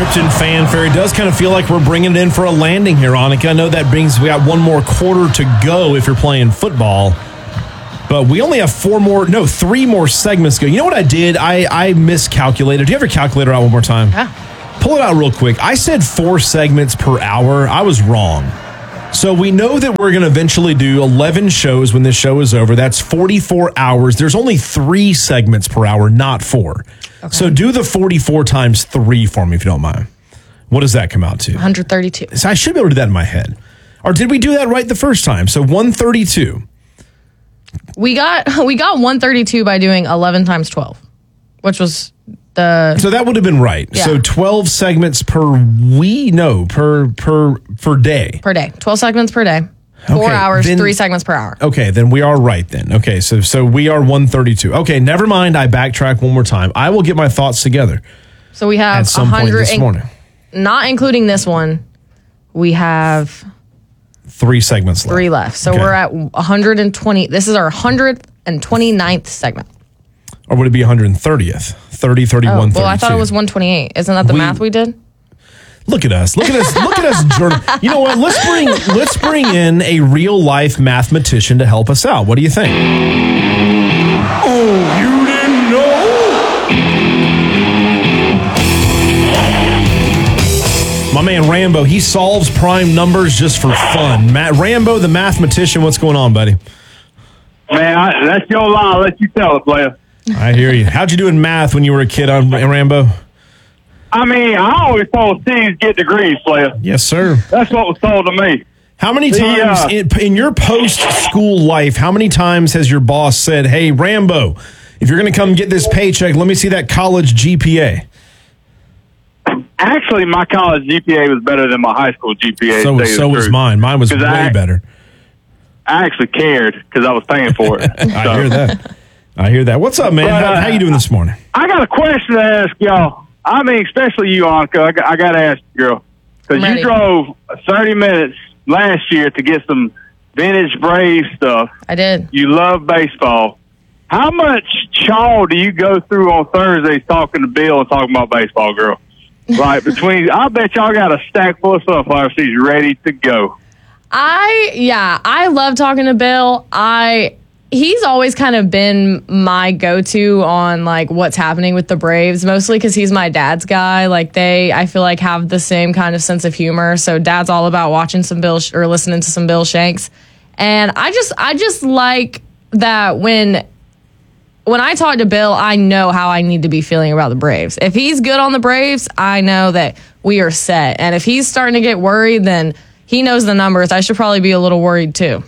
encrypted fanfare. It does kind of feel like we're bringing it in for a landing here, Annika. I know that brings, we got one more quarter to go if you're playing football. But we only have three more segments to go. You know what I did? I miscalculated. Do you have your calculator out one more time? Yeah. Pull it out real quick. I said 4 segments per hour. I was wrong. So we know that we're going to eventually do 11 shows when this show is over. That's 44 hours. There's only 3 segments per hour, not 4. Okay. So do the 44 times 3 for me, if you don't mind. What does that come out to? 132. So I should be able to do that in my head. Or did we do that right the first time? So 132. We got 132 by doing 11 times 12, which was the... So that would have been right. Yeah. So 12 segments per day. Per day. 12 segments per day. 4 hours, 3 segments per hour. Okay, then we are right then. Okay, so we are 132. Okay, never mind. I backtrack one more time. I will get my thoughts together. So we have at some point this morning. Not including this one, we have 3 segments left. 3 left. So we're at 120. This is our 129th segment. Or would it be 130th? 30, 31, 32. Well, I thought it was 128. Isn't that the math we did? Look at us. Look at us, Jordan. You know what? Let's bring in a real life mathematician to help us out. What do you think? Oh, you didn't know? My man Rambo, he solves prime numbers just for fun. Rambo, the mathematician, what's going on, buddy? Man, that's your lie. I'll let you tell it, player. I hear you. How'd you do in math when you were a kid, Rambo? I mean, I always told C's get degrees, player. Yes, sir. That's what was told to me. How many times in your post-school life, how many times has your boss said, hey, Rambo, if you're going to come get this paycheck, let me see that college GPA? Actually, my college GPA was better than my high school GPA. So was mine. Mine was way better. I actually cared because I was paying for it. I hear that. What's up, man? How you doing this morning? I got a question to ask y'all. I mean, especially you, Annika. I got to ask you, girl. Because you drove 30 minutes last year to get some vintage Braves stuff. I did. You love baseball. How much chaw do you go through on Thursdays talking to Bill and talking about baseball, girl? Like, I bet y'all got a stack full of stuff while she's ready to go. I love talking to Bill. He's always kind of been my go-to on like what's happening with the Braves, mostly because he's my dad's guy. Like I feel like have the same kind of sense of humor. So dad's all about watching some Bill or listening to some Bill Shanks. And I just like that when I talk to Bill, I know how I need to be feeling about the Braves. If he's good on the Braves, I know that we are set. And if he's starting to get worried, then he knows the numbers. I should probably be a little worried too.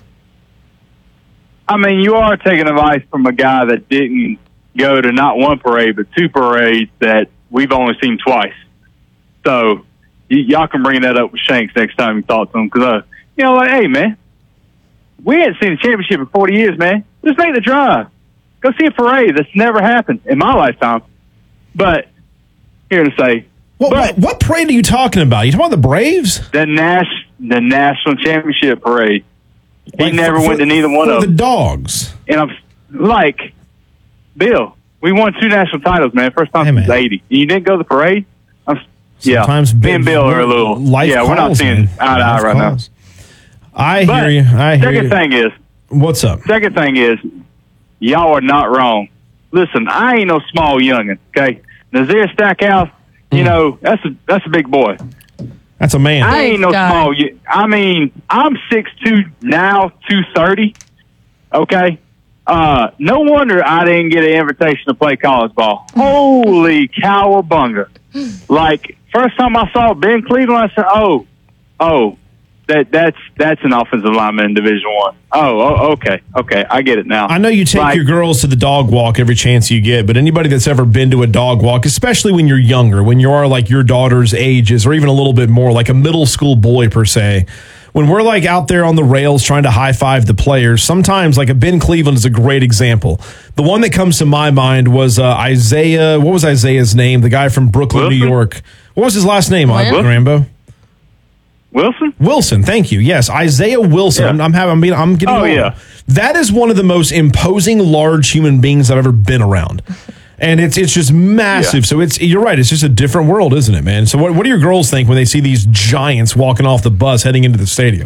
I mean, you are taking advice from a guy that didn't go to not one parade, but 2 parades that we've only seen twice. So y'all can bring that up with Shanks next time you talk to him. Because, like, hey, man, we hadn't seen a championship in 40 years, man. Just make the drive. Go see a parade. That's never happened in my lifetime. But here to say. What parade are you talking about? You talking about the Braves? The National Championship Parade. He never went to neither one of them. The Dogs. And I'm like, Bill, we won 2 national titles, man. First time since 80. And you didn't go to the parade? Sometimes me and Bill are a little... we're not seeing eye to eye right now. I hear you. Second thing is... What's up? Second thing is, y'all are not wrong. Listen, I ain't no small youngin', okay? Nazir Stackhouse, that's a big boy. That's a man. I ain't no small. I mean, I'm 6'2", now 230. Okay, no wonder I didn't get an invitation to play college ball. Holy cowabunga! Like first time I saw Ben Cleveland, I said, "Oh, that's an offensive lineman in Division I." Oh, okay, I get it now. I know you take your girls to the dog walk every chance you get, but anybody that's ever been to a dog walk, especially when you're younger, when you are like your daughter's ages or even a little bit more, like a middle school boy per se, when we're like out there on the rails trying to high five the players, sometimes like a Ben Cleveland is a great example. The one that comes to my mind was Isaiah. What was Isaiah's name? The guy from Brooklyn, New York. What was his last name, Rambo? Wilson, thank you. Yes, Isaiah Wilson. Yeah. I'm getting. Oh, yeah. That is one of the most imposing, large human beings I've ever been around. And it's just massive. So you're right. It's just a different world, isn't it, man? So what do your girls think when they see these giants walking off the bus heading into the stadium?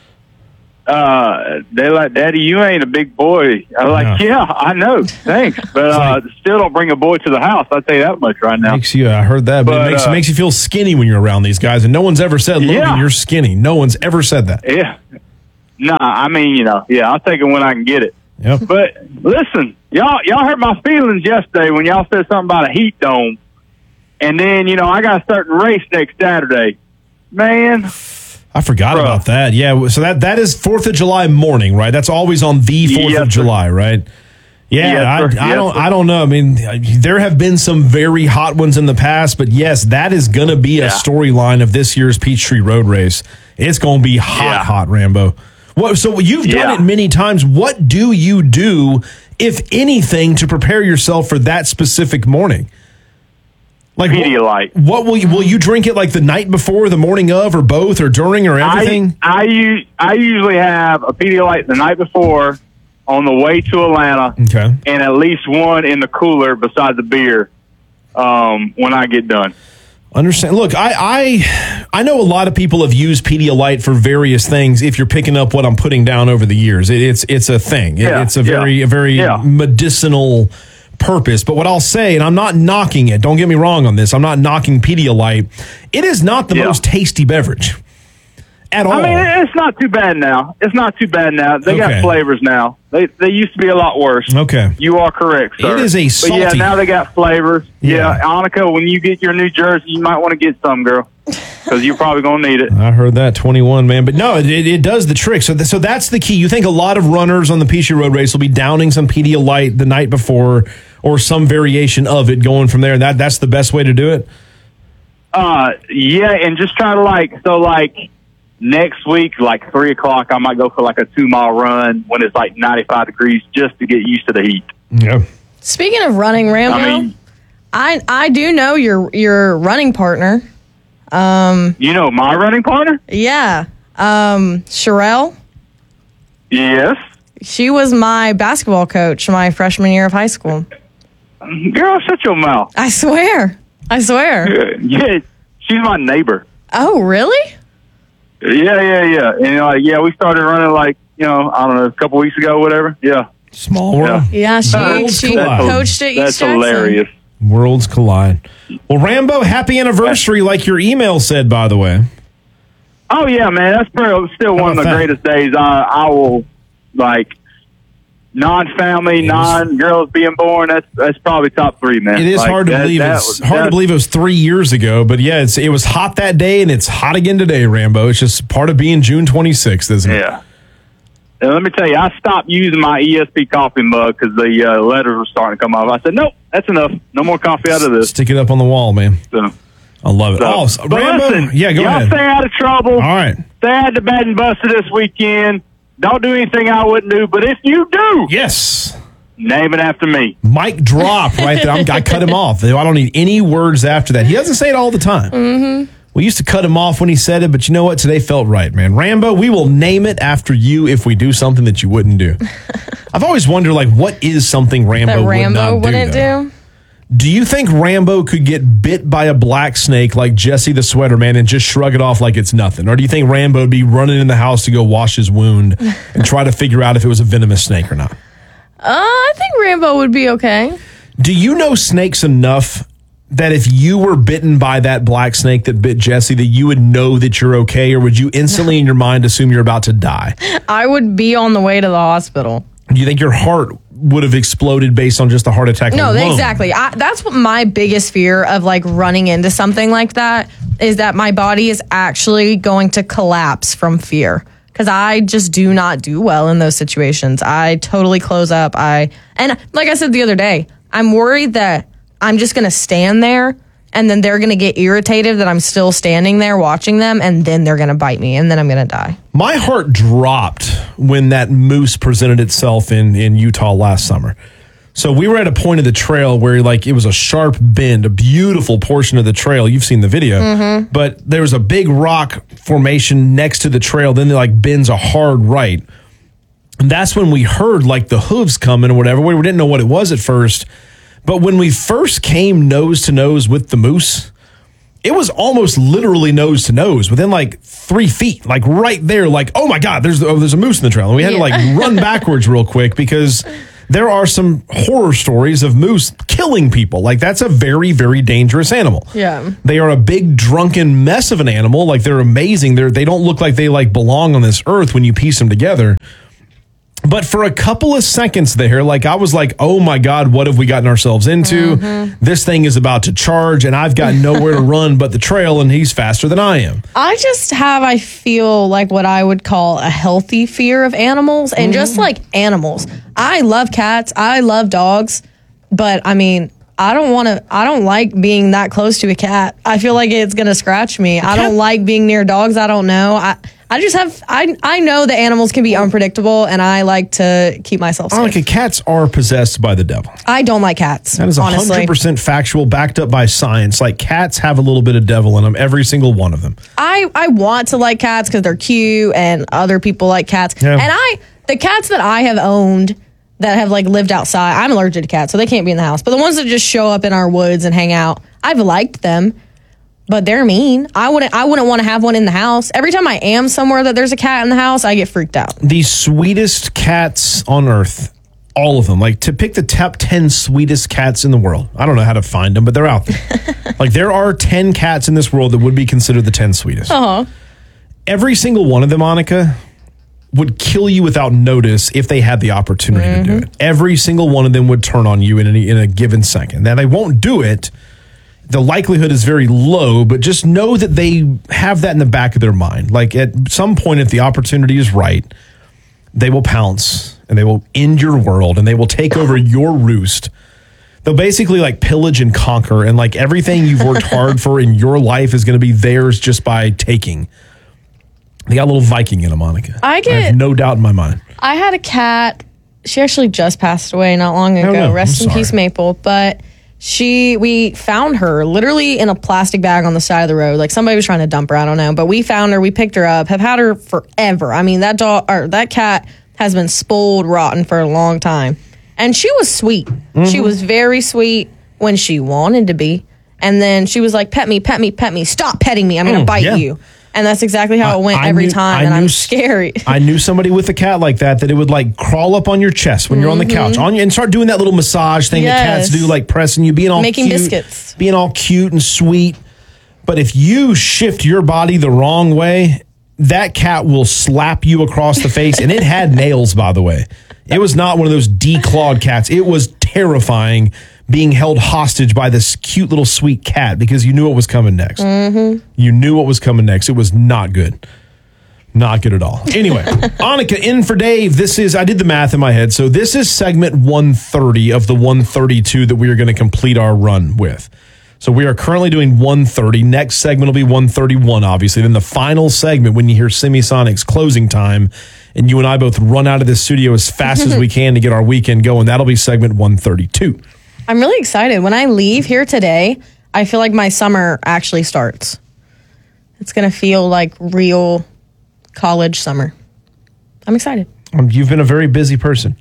They're like, Daddy, you ain't a big boy. I'm like, yeah, I know. Thanks. But still don't bring a boy to the house. I'll tell you that much right now. I heard that. But it makes you feel skinny when you're around these guys. And no one's ever said, Logan, you're skinny. No one's ever said that. Yeah. Nah, I mean, I'll take it when I can get it. Yep. But listen, y'all hurt my feelings yesterday when y'all said something about a heat dome. And then, I got a certain race next Saturday. Man. I forgot about that. Yeah, so that is 4th of July morning, right? That's always on the 4th of July, right? Yeah, I don't know. I mean, there have been some very hot ones in the past, but yes, that is going to be a storyline of this year's Peachtree Road Race. It's going to be hot, Rambo. So you've done it many times. What do you do, if anything, to prepare yourself for that specific morning? Like Pedialyte. What will you drink it like the night before, the morning of, or both, or during, or everything? I usually have a Pedialyte the night before on the way to Atlanta, and at least one in the cooler beside the beer when I get done. Understand? Look, I know a lot of people have used Pedialyte for various things. If you're picking up what I'm putting down over the years, it's a thing. It's a very medicinal purpose. But what I'll say, and I'm not knocking it, don't get me wrong on this, I'm not knocking Pedialyte. It is not the most tasty beverage at all. I mean, it's not too bad now. They got flavors now. They used to be a lot worse. Okay. You are correct, sir. It is a salty. But now they got flavors. Yeah. Annika, when you get your new jersey, you might want to get some, girl, because you're probably going to need it. I heard that, 21, man. But no, it does the trick. So that's the key. You think a lot of runners on the Peachtree Road Race will be downing some Pedialyte the night before, or some variation of it going from there. That's the best way to do it? And just try to next week, 3 o'clock, I might go for a 2-mile run when it's 95 degrees just to get used to the heat. Yeah. Speaking of running, Rambo, I do know your running partner. You know my running partner? Yeah. Sherelle? Yes. She was my basketball coach my freshman year of high school. Girl, shut your mouth. I swear. Yeah, she's my neighbor. Oh, really? Yeah. And we started running I don't know, a couple weeks ago, whatever. Yeah. Small world. Yeah, she coached at East That's Jackson. hilarious. Worlds collide. Well, Rambo, happy anniversary, like your email said, by the way. Oh, yeah, man. That's still one of the greatest days. I will, non-family, non-girls being born, that's probably top 3, man. It is hard to believe. It's hard to believe it was 3 years ago, but yeah, it was hot that day, and it's hot again today, Rambo. It's just part of being June 26th, isn't it? Yeah. And let me tell you, I stopped using my ESP coffee mug because the letters were starting to come off. I said, nope, that's enough. No more coffee out of this. Stick it up on the wall, man. So, I love it. So, Rambo, listen, go ahead. Y'all stay out of trouble. All right. Stay out of bad and busted this weekend. Don't do anything I wouldn't do, but if you do, yes, name it after me. Mic drop right there. I cut him off. I don't need any words after that. He doesn't say it all the time. Mm-hmm. We used to cut him off when he said it, but you know what? Today felt right, man. Rambo, we will name it after you if we do something that you wouldn't do. I've always wondered, what is something Rambo wouldn't do? Do you think Rambo could get bit by a black snake like Jesse the Sweater Man and just shrug it off like it's nothing? Or do you think Rambo would be running in the house to go wash his wound and try to figure out if it was a venomous snake or not? I think Rambo would be okay. Do you know snakes enough that if you were bitten by that black snake that bit Jesse, that you would know that you're okay? Or would you instantly in your mind assume you're about to die? I would be on the way to the hospital. Do you think your heart would have exploded based on just a heart attack alone? No, exactly. That's what my biggest fear of running into something like that is, that my body is actually going to collapse from fear. Because I just do not do well in those situations. I totally close up. And like I said the other day, I'm worried that I'm just going to stand there and then they're going to get irritated that I'm still standing there watching them, and then they're going to bite me, and then I'm going to die. My heart dropped when that moose presented itself in Utah last summer. So we were at a point of the trail where it was a sharp bend, a beautiful portion of the trail. You've seen the video, but there was a big rock formation next to the trail. Then it bends a hard right. And that's when we heard the hooves coming or whatever. We didn't know what it was at first. But when we first came nose to nose with the moose, it was almost literally nose to nose within like 3 feet, like right there. Like, oh my God, there's a moose in the trail. And we had to like run backwards real quick because there are some horror stories of moose killing people. Like, that's a very, very dangerous animal. Yeah. They are a big drunken mess of an animal. Like, they're amazing. They don't look like they like belong on this earth when you piece them together. But for a couple of seconds there, like, I was like, oh my God, what have we gotten ourselves into? This thing is about to charge and I've got nowhere to run but the trail, and he's faster than I am. I feel like what I would call a healthy fear of animals, and just like animals. I love cats. I love dogs. But I mean, I don't like being that close to a cat. I feel like it's going to scratch me. I don't like being near dogs. I don't know. I know that animals can be unpredictable, and I like to keep myself safe. Like, cats are possessed by the devil. I don't like cats. That is 100% factual, backed up by science. Like, cats have a little bit of devil in them, every single one of them. I want to like cats because they're cute, and other people like cats. Yeah. And the cats that I have owned that have like lived outside, I'm allergic to cats, so they can't be in the house. But the ones that just show up in our woods and hang out, I've liked them. But they're mean. I wouldn't want to have one in the house. Every time I am somewhere that there's a cat in the house, I get freaked out. The sweetest cats on earth, all of them. Like, to pick the top 10 sweetest cats in the world. I don't know how to find them, but they're out there. Like, there are 10 cats in this world that would be considered the 10 sweetest. Every single one of them, Annika, would kill you without notice if they had the opportunity to do it. Every single one of them would turn on you in a given second. Now, they won't do it. The likelihood is very low, but just know that they have that in the back of their mind. Like, at some point, if the opportunity is right, they will pounce and they will end your world and they will take over your roost. They'll basically like pillage and conquer, and like everything you've worked hard for in your life is going to be theirs just by taking. They got a little Viking in them, Monica. I have no doubt in my mind. I had a cat. She actually just passed away not long ago. no, Rest in peace, Maple. But we found her literally in a plastic bag on the side of the road. Like, somebody was trying to dump her. I don't know. But we found her. We picked her up. Have had her forever. I mean, that cat has been spoiled rotten for a long time. And she was sweet. She was very sweet when she wanted to be. And then she was like, pet me, pet me, pet me. Stop petting me. I'm going to bite you. And that's exactly how it went every time. And I'm scary. I knew somebody with a cat like that it would like crawl up on your chest when you're on the couch on you and start doing that little massage thing that cats do, like pressing you, being all making cute, biscuits, being all cute and sweet. But if you shift your body the wrong way, that cat will slap you across the face. And it had nails, by the way. It was not one of those declawed cats. It was terrifying being held hostage by this cute little sweet cat because you knew what was coming next. You knew what was coming next. It was not good. Not good at all. Anyway, Annika, in for Dave. I did the math in my head. So this is segment 130 of the 132 that we are going to complete our run with. So we are currently doing 130. Next segment will be 131, obviously. Then the final segment, when you hear Semisonic's closing time, and you and I both run out of this studio as fast as we can to get our weekend going, that'll be segment 132. I'm really excited. When I leave here today, I feel like my summer actually starts. It's going to feel like real college summer. I'm excited. You've been a very busy person.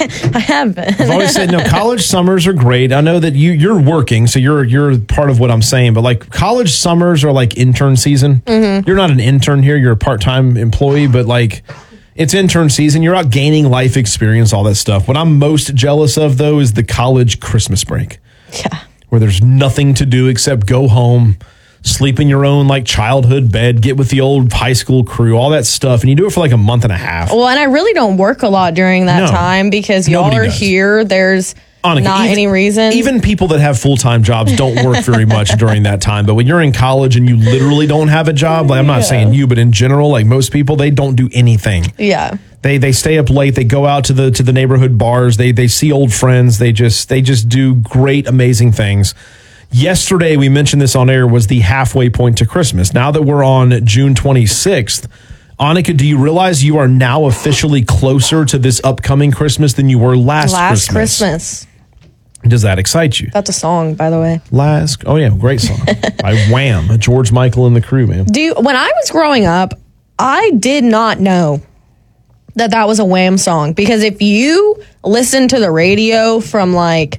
I have been. I've always said, college summers are great. I know that you're working, so you're part of what I'm saying. But like, college summers are like intern season. You're not an intern here. You're a part-time employee, but like, it's intern season. You're out gaining life experience, all that stuff. What I'm most jealous of, though, is the college Christmas break. Yeah. Where there's nothing to do except go home, sleep in your own like childhood bed, get with the old high school crew, all that stuff. And you do it for like a month and a half. Well, and I really don't work a lot during that time because y'all are here. There's Annika, not any reason. Even people that have full-time jobs don't work very much during that time. But when you're in college and you literally don't have a job, like I'm not saying you, but in general, like most people, they don't do anything. Yeah. They stay up late. They go out to the neighborhood bars. They see old friends. They just do great, amazing things. Yesterday, we mentioned this on air, was the halfway point to Christmas. Now that we're on June 26th, Annika, do you realize you are now officially closer to this upcoming Christmas than you were last Christmas? Does that excite you? That's a song, by the way. Great song. By Wham, George Michael and the crew, man. When I was growing up, I did not know that was a Wham song. Because if you listen to the radio from like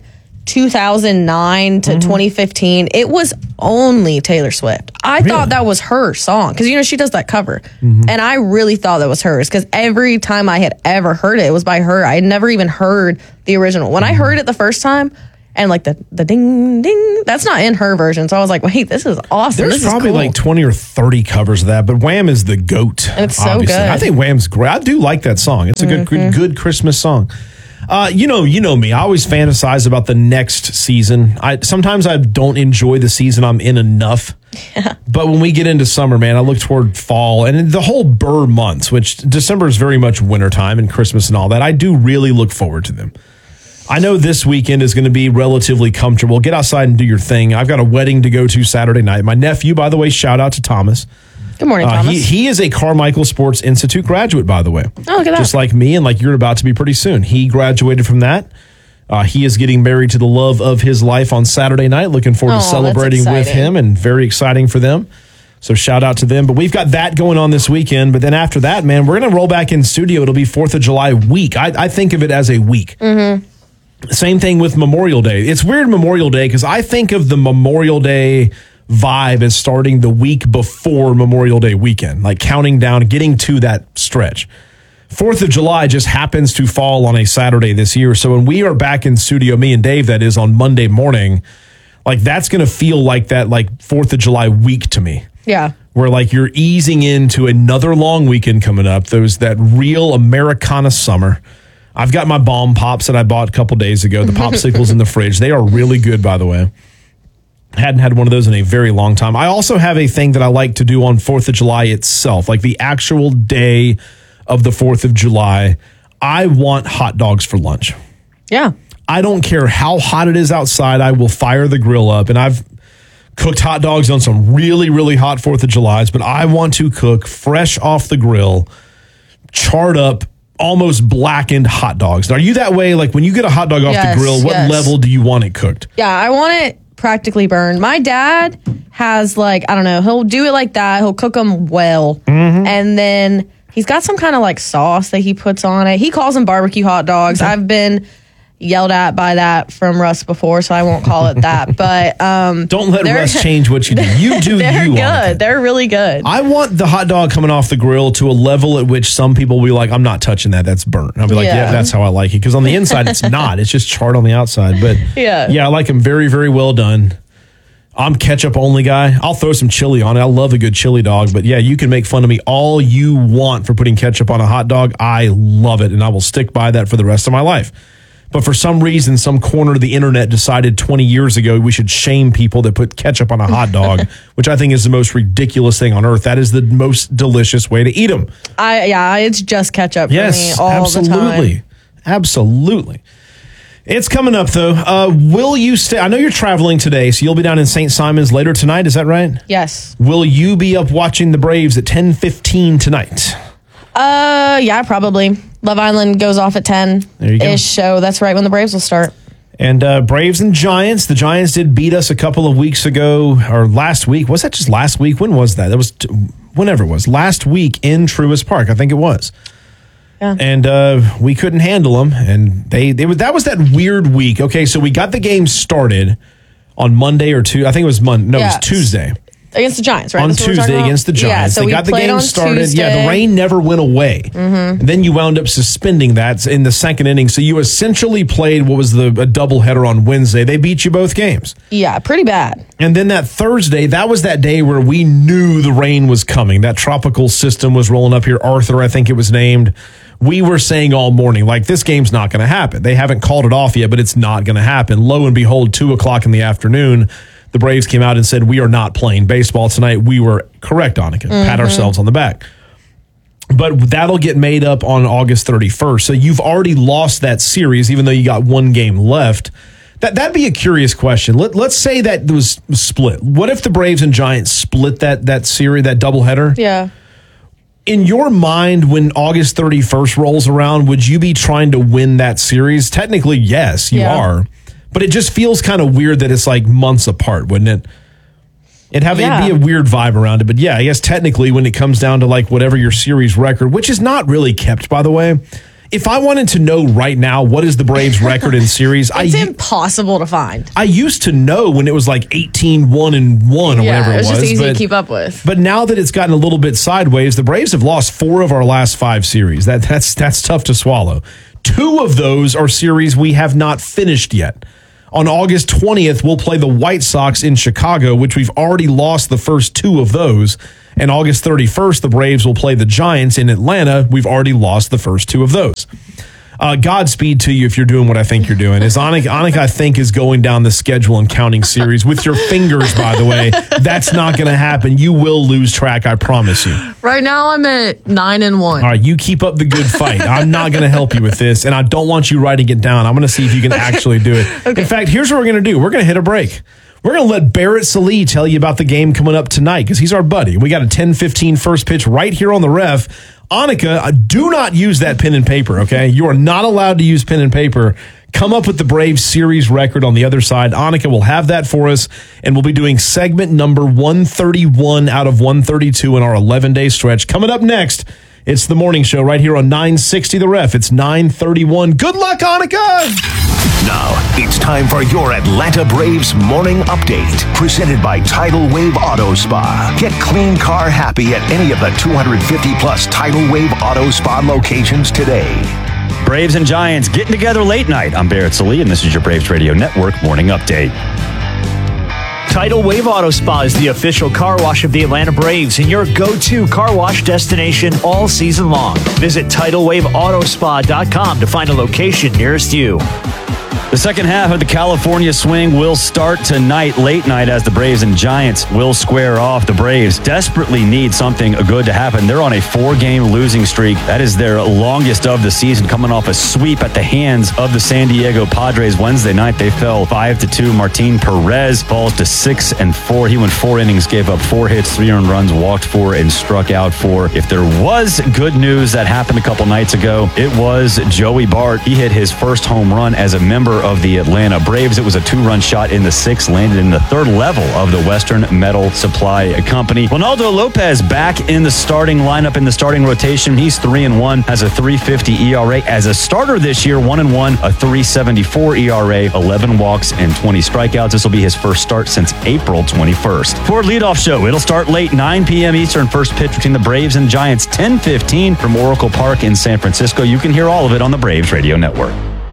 2009 to 2015, it was only Taylor Swift. I thought that was her song because, she does that cover. And I really thought that was hers because every time I had ever heard it, it was by her. I had never even heard the original. When I heard it the first time, and like the ding, ding, that's not in her version. So I was like, wait, this is awesome. There's this probably is cool. like 20 or 30 covers of that, but Wham is the GOAT. And it's so good. I think Wham's great. I do like that song. It's a good Christmas song. You know me. I always fantasize about the next season. Sometimes I don't enjoy the season I'm in enough. Yeah. But when we get into summer, man, I look toward fall and the whole Burr months, which December is very much wintertime and Christmas and all that. I do really look forward to them. I know this weekend is going to be relatively comfortable. Get outside and do your thing. I've got a wedding to go to Saturday night. My nephew, by the way, shout out to Thomas. Good morning, Thomas. He is a Carmichael Sports Institute graduate, by the way. Oh, look at that. Just like me and like you're about to be pretty soon. He graduated from that. He is getting married to the love of his life on Saturday night. Looking forward to celebrating with him and very exciting for them. So shout out to them. But we've got that going on this weekend. But then after that, man, we're going to roll back in studio. It'll be 4th of July week. I think of it as a week. Mm-hmm. Same thing with Memorial Day. It's weird Memorial Day because I think of the Memorial Day vibe as starting the week before Memorial Day weekend, like counting down, getting to that stretch. 4th of July just happens to fall on a Saturday this year. So when we are back in studio, me and Dave, that is on Monday morning, like that's going to feel like that, like 4th of July week to me. Yeah. Where like you're easing into another long weekend coming up. That real Americana summer. I've got my bomb pops that I bought a couple days ago. The popsicles in the fridge. They are really good, by the way. Hadn't had one of those in a very long time. I also have a thing that I like to do on 4th of July itself, like the actual day of the 4th of July. I want hot dogs for lunch. Yeah. I don't care how hot it is outside. I will fire the grill up, and I've cooked hot dogs on some really, really hot 4th of Julys, but I want to cook fresh off the grill, charred up, almost blackened hot dogs. Now, are you that way? Like when you get a hot dog off the grill, what level do you want it cooked? Yeah, I want it practically burned. My dad has like, I don't know, he'll do it like that. He'll cook them well. Mm-hmm. And then he's got some kind of like sauce that he puts on it. He calls them barbecue hot dogs. Okay. I've been yelled at by that from Russ before, so I won't call it that. But don't let Russ change what you do. You do. They're good. They're really good. I want the hot dog coming off the grill to a level at which some people will be like, I'm not touching that. That's burnt. I'll be like, yeah, that's how I like it. Because on the inside, it's not. It's just charred on the outside. But yeah, I like them very, very well done. I'm ketchup only guy. I'll throw some chili on it. I love a good chili dog. But yeah, you can make fun of me all you want for putting ketchup on a hot dog. I love it. And I will stick by that for the rest of my life. But for some reason, some corner of the internet decided 20 years ago we should shame people that put ketchup on a hot dog, which I think is the most ridiculous thing on earth. That is the most delicious way to eat them. It's just ketchup for me all the time. Absolutely. It's coming up, though. Will you stay? I know you're traveling today, so you'll be down in St. Simons later tonight. Is that right? Yes. Will you be up watching the Braves at 10:15 tonight? Yeah, probably. Love Island goes off at 10 ish, so that's right when the Braves will start. And Braves and Giants. The Giants did beat us a couple of weeks ago, or last week. Was that just last week? When was that? That was whenever it was. Last week in Truist Park, I think it was. Yeah. And we couldn't handle them. And that was that weird week. Okay, so we got the game started on Monday or Tuesday. I think it was Monday. No, it was Tuesday. Against the Giants, right? On Tuesday against the Giants. Yeah, so they got the game started. Tuesday. Yeah, the rain never went away. Mm-hmm. And then you wound up suspending that in the second inning. So you essentially played what was a doubleheader on Wednesday. They beat you both games. Yeah, pretty bad. And then that Thursday, that was that day where we knew the rain was coming. That tropical system was rolling up here. Arthur, I think it was named. We were saying all morning, like, this game's not going to happen. They haven't called it off yet, but it's not going to happen. Lo and behold, 2:00 in the afternoon, the Braves came out and said, we are not playing baseball tonight. We were correct, Annika. Pat ourselves on the back. But that'll get made up on August 31st. So you've already lost that series, even though you got one game left. That'd be a curious question. Let's say that was split. What if the Braves and Giants split that series, that doubleheader? Yeah. In your mind, when August 31st rolls around, would you be trying to win that series? Technically, yes, you are. But it just feels kind of weird that it's like months apart, wouldn't it? It'd be a weird vibe around it. But yeah, I guess technically when it comes down to like whatever your series record, which is not really kept, by the way, If I wanted to know right now what is the Braves record in series, It's impossible to find. I used to know when it was like 18-1-1 or whatever it was. It's just easy to keep up with. But now that it's gotten a little bit sideways, the Braves have lost 4 of our last 5 series. That's tough to swallow. 2 of those are series we have not finished yet. On August 20th, we'll play the White Sox in Chicago, which we've already lost the first 2 of those. And August 31st, the Braves will play the Giants in Atlanta. We've already lost the first 2 of those. Godspeed to you if you're doing what I think you're doing. As Annika, I think, is going down the schedule and counting series with your fingers, by the way. That's not going to happen. You will lose track, I promise you. Right now, I'm at 9-1. All right, you keep up the good fight. I'm not going to help you with this, and I don't want you writing it down. I'm going to see if you can actually do it. Okay. In fact, here's what we're going to do. We're going to hit a break. We're going to let Barrett Sallee tell you about the game coming up tonight because he's our buddy. We got a 10:15 first pitch right here on the Ref. Annika, do not use that pen and paper, okay? You are not allowed to use pen and paper. Come up with the Braves series record on the other side. Annika will have that for us, and we'll be doing segment number 131 out of 132 in our 11-day stretch. Coming up next, it's the morning show right here on 960 The Ref. It's 9:31. Good luck, Annika! Now, it's time for your Atlanta Braves morning update. Presented by Tidal Wave Auto Spa. Get clean car happy at any of the 250-plus Tidal Wave Auto Spa locations today. Braves and Giants getting together late night. I'm Barrett Sallee, and this is your Braves Radio Network morning update. Tidal Wave Auto Spa is the official car wash of the Atlanta Braves and your go-to car wash destination all season long. Visit TidalWaveAutoSpa.com to find a location nearest you. The second half of the California swing will start tonight, late night, as the Braves and Giants will square off. The Braves desperately need something good to happen. They're on a 4-game losing streak. That is their longest of the season, coming off a sweep at the hands of the San Diego Padres Wednesday night. They fell 5-2. Martin Perez falls to 6-4. He went 4 innings, gave up 4 hits, 3 earned runs, walked 4, and struck out 4. If there was good news that happened a couple nights ago, it was Joey Bart. He hit his first home run as a member of the Atlanta Braves. It was a 2-run shot in the 6th, landed in the 3rd level of the Western Metal Supply Company. Ronaldo Lopez back in the starting lineup, in the starting rotation. He's 3-1, has a 3.50 ERA. As a starter this year, 1-1, a 3.74 ERA, 11 walks, and 20 strikeouts. This will be his first start since April 21st. For leadoff show, it'll start late, 9 p.m. Eastern. First pitch between the Braves and Giants, 10:15 from Oracle Park in San Francisco. You can hear all of it on the Braves Radio Network.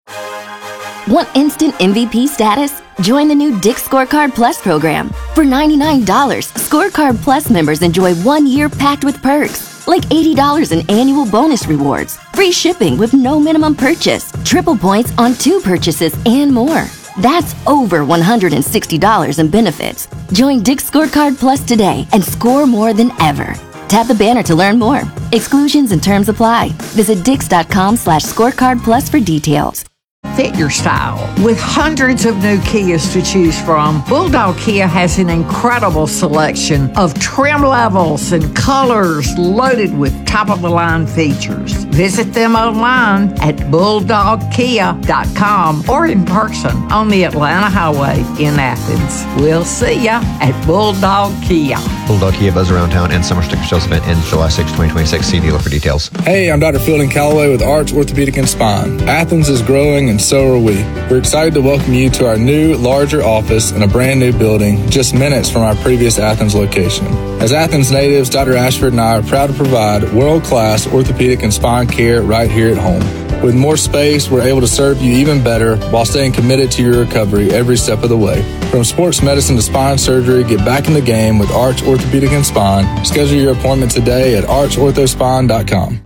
Want instant MVP status? Join the new Dick's Scorecard Plus program. For $99, Scorecard Plus members enjoy 1 year packed with perks, like $80 in annual bonus rewards, free shipping with no minimum purchase, triple points on 2 purchases, and more. That's over $160 in benefits. Join Dick's Scorecard Plus today and score more than ever. Tap the banner to learn more. Exclusions and terms apply. Visit Dix.com/scorecard plus for details. Fit your style. With hundreds of new Kias to choose from, Bulldog Kia has an incredible selection of trim levels and colors loaded with top-of-the-line features. Visit them online at BulldogKia.com or in person on the Atlanta Highway in Athens. We'll see ya at Bulldog Kia. Bulldog Kia Buzz Around Town and Summer Sticker Sales event ends July 6, 2026. See dealer for details. Hey, I'm Dr. Fielding Calloway with Arch Orthopedic and Spine. Athens is growing and so are we. We're excited to welcome you to our new, larger office in a brand new building just minutes from our previous Athens location. As Athens natives, Dr. Ashford and I are proud to provide world-class orthopedic and spine care right here at home. With more space, we're able to serve you even better while staying committed to your recovery every step of the way. From sports medicine to spine surgery, get back in the game with Arch Orthopedic and Spine. Schedule your appointment today at archorthospine.com.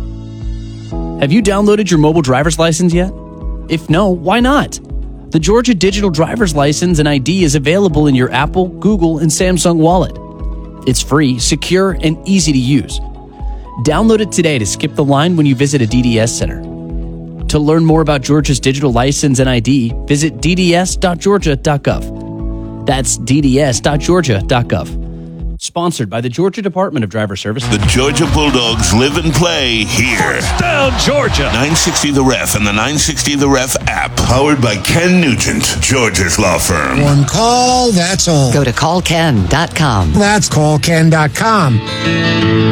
Have you downloaded your mobile driver's license yet? If no, why not? The Georgia Digital Driver's License and ID is available in your Apple, Google, and Samsung wallet. It's free, secure, and easy to use. Download it today to skip the line when you visit a DDS center. To learn more about Georgia's digital license and ID, visit dds.georgia.gov. That's dds.georgia.gov. Sponsored by the Georgia Department of Driver Services. The Georgia Bulldogs live and play here. Touchdown, Georgia! 960 The Ref and the 960 The Ref app. Powered by Ken Nugent, Georgia's law firm. One call, that's all. Go to callken.com. That's callken.com.